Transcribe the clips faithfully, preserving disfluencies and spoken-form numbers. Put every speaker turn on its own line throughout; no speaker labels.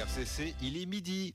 R C C, il est midi.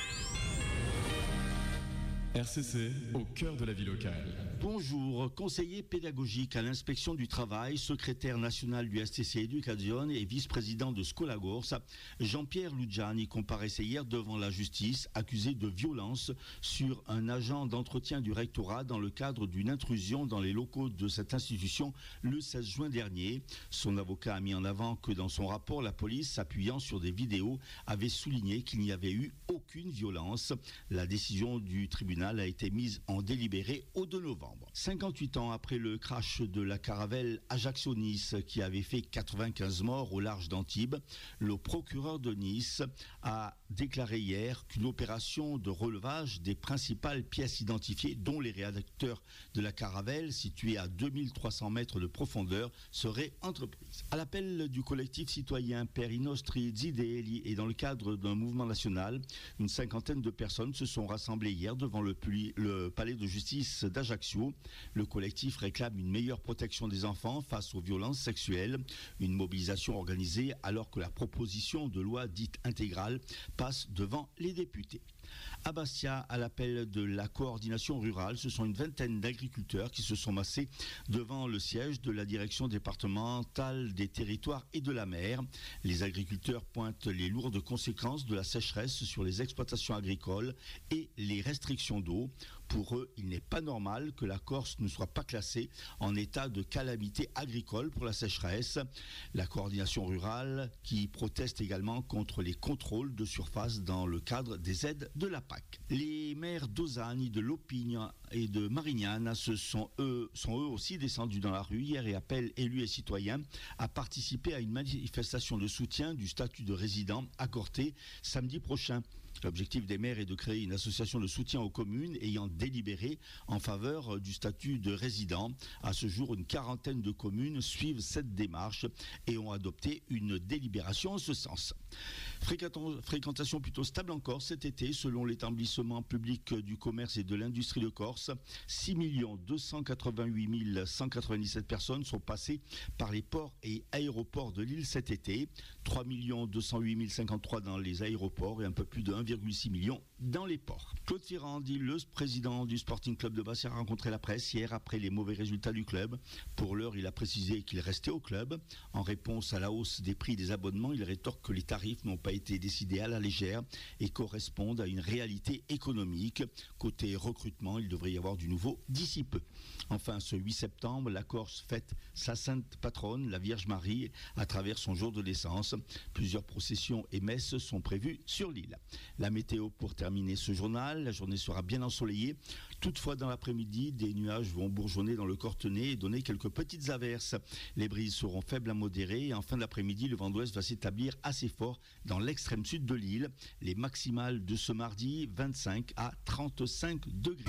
R C C, au cœur de la vie locale.
Bonjour, conseiller pédagogique à l'inspection du travail, secrétaire national du S T C Education et vice-président de Scolagors, Jean-Pierre Lugiani comparaissait hier devant la justice, accusé de violence sur un agent d'entretien du rectorat dans le cadre d'une intrusion dans les locaux de cette institution le seize juin dernier. Son avocat a mis en avant que dans son rapport, la police, s'appuyant sur des vidéos, avait souligné qu'il n'y avait eu aucune violence. La décision du tribunal a été mise en délibéré au deux novembre. cinquante-huit ans après le crash de la caravelle Ajaccio-Nice qui avait fait quatre-vingt-quinze morts au large d'Antibes, le procureur de Nice a déclaré hier qu'une opération de relevage des principales pièces identifiées, dont les réacteurs de la caravelle située à deux mille trois cents mètres de profondeur, serait entreprise. À l'appel du collectif citoyen Per i nostri zideli et dans le cadre d'un mouvement national, une cinquantaine de personnes se sont rassemblées hier devant le le palais de justice d'Ajaccio. Le collectif réclame une meilleure protection des enfants face aux violences sexuelles. Une mobilisation organisée alors que la proposition de loi dite intégrale passe devant les députés. À Bastia, à l'appel de la coordination rurale, ce sont une vingtaine d'agriculteurs qui se sont massés devant le siège de la direction départementale des territoires et de la mer. Les agriculteurs pointent les lourdes conséquences de la sécheresse sur les exploitations agricoles et les restrictions d'eau. Pour eux, il n'est pas normal que la Corse ne soit pas classée en état de calamité agricole pour la sécheresse. La coordination rurale qui proteste également contre les contrôles de surface dans le cadre des aides de la P A C. Les maires d'Auzagne, de Lopigne et de Marignane se sont eux, sont eux aussi descendus dans la rue hier et appellent élus et citoyens à participer à une manifestation de soutien du statut de résident accordé samedi prochain. L'objectif des maires est de créer une association de soutien aux communes ayant délibéré en faveur du statut de résident. À ce jour, une quarantaine de communes suivent cette démarche et ont adopté une délibération en ce sens. Fréquentation plutôt stable en Corse cet été, selon l'établissement public du commerce et de l'industrie de Corse. six millions deux cent quatre-vingt-huit mille cent quatre-vingt-dix-sept personnes sont passées par les ports et aéroports de l'île cet été. trois millions deux cent huit mille cinquante-trois dans les aéroports et un peu plus de un virgule six million dans les ports. Claude Ferrandi, le président du Sporting Club de Bastia, a rencontré la presse hier après les mauvais résultats du club. Pour l'heure, il a précisé qu'il restait au club. En réponse à la hausse des prix des abonnements, il rétorque que les tarifs n'ont pas été décidés à la légère et correspondent à une réalité économique. Côté recrutement, il devrait y avoir du nouveau d'ici peu. Enfin, ce huit septembre, la Corse fête sa sainte patronne, la Vierge Marie, à travers son jour de naissance. Plusieurs processions et messes sont prévues sur l'île. La météo pour terminer ce journal, la journée sera bien ensoleillée. Toutefois, dans l'après-midi, des nuages vont bourgeonner dans le Cortenay et donner quelques petites averses. Les brises seront faibles à modérées et en fin d'après-midi, le vent d'ouest va s'établir assez fort dans l'extrême sud de l'île. Les maximales de ce mardi, vingt-cinq à trente-cinq degrés.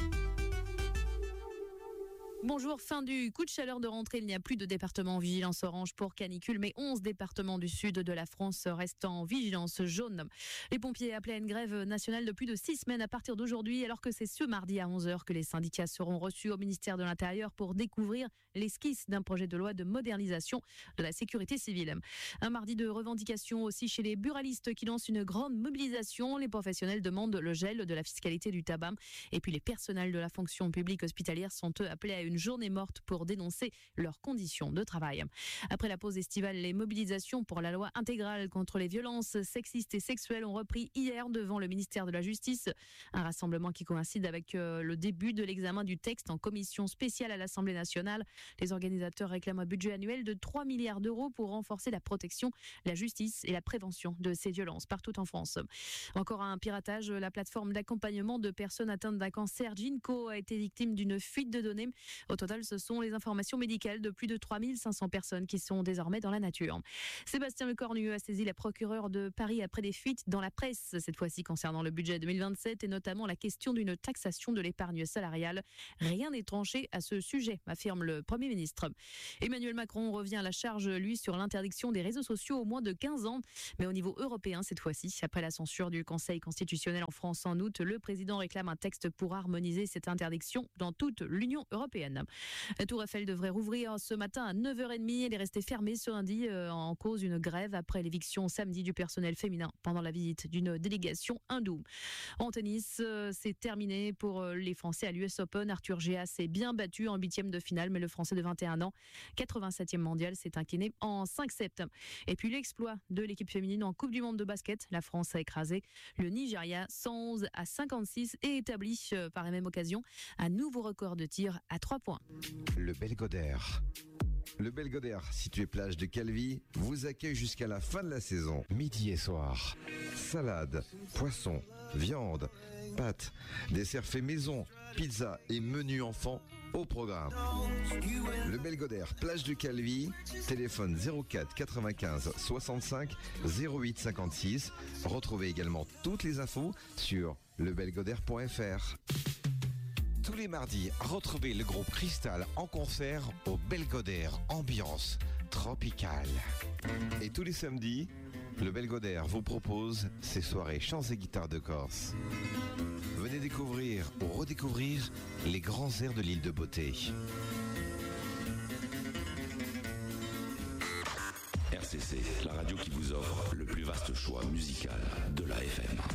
Bonjour, fin du coup de chaleur de rentrée, il n'y a plus de département en vigilance orange pour canicule, mais onze départements du sud de la France restent en vigilance jaune. Les pompiers appelaient à une grève nationale de plus de six semaines à partir d'aujourd'hui, alors que c'est ce mardi à onze heures que les syndicats seront reçus au ministère de l'Intérieur pour découvrir l'esquisse d'un projet de loi de modernisation de la sécurité civile. Un mardi de revendication aussi chez les buralistes qui lancent une grande mobilisation. Les professionnels demandent le gel de la fiscalité du tabac et puis les personnels de la fonction publique hospitalière sont eux appelés à une journée morte pour dénoncer leurs conditions de travail. Après la pause estivale, les mobilisations pour la loi intégrale contre les violences sexistes et sexuelles ont repris hier devant le ministère de la Justice. Un rassemblement qui coïncide avec le début de l'examen du texte en commission spéciale à l'Assemblée nationale. Les organisateurs réclament un budget annuel de trois milliards d'euros pour renforcer la protection, la justice et la prévention de ces violences partout en France. Encore un piratage, la plateforme d'accompagnement de personnes atteintes d'un cancer Ginko a été victime d'une fuite de données. Au total, ce sont les informations médicales de plus de trois mille cinq cents personnes qui sont désormais dans la nature. Sébastien Lecornu a saisi la procureure de Paris après des fuites dans la presse, cette fois-ci concernant le budget deux mille vingt-sept et notamment la question d'une taxation de l'épargne salariale. Rien n'est tranché à ce sujet, affirme le Premier ministre. Emmanuel Macron revient à la charge, lui, sur l'interdiction des réseaux sociaux au moins de quinze ans, mais au niveau européen cette fois-ci. Après la censure du Conseil constitutionnel en France en août, le président réclame un texte pour harmoniser cette interdiction dans toute l'Union européenne. européenne. La Tour Eiffel devrait rouvrir ce matin à neuf heures trente. Elle est restée fermée ce lundi en cause d'une grève après l'éviction samedi du personnel féminin pendant la visite d'une délégation hindoue. En tennis, c'est terminé pour les Français à l'U S Open. Arthur Géas s'est bien battu en huitième de finale, mais le Français de vingt et un ans, quatre-vingt-septième mondial, s'est incliné en cinq sept. Et puis l'exploit de l'équipe féminine en Coupe du Monde de basket. La France a écrasé le Nigeria cent onze à cinquante-six et établi par la même occasion un nouveau record de tir à trois points.
Le Belgodère. Le Belgodère, situé plage de Calvi, vous accueille jusqu'à la fin de la saison. Midi et soir. Salade, poisson, viande, pâtes, dessert fait maison, pizza et menu enfant au programme. Le Belgodère, plage de Calvi, téléphone zéro quatre quatre-vingt-quinze soixante-cinq zéro huit cinquante-six. Retrouvez également toutes les infos sur lebelgodère point f r. Tous les mardis, retrouvez le groupe Cristal en concert au Belgodère, ambiance tropicale. Et tous les samedis, le Belgodère vous propose ses soirées chants et guitares de Corse. Venez découvrir ou redécouvrir les grands airs de l'île de Beauté.
R C C, la radio qui vous offre le plus vaste choix musical de l'A F M.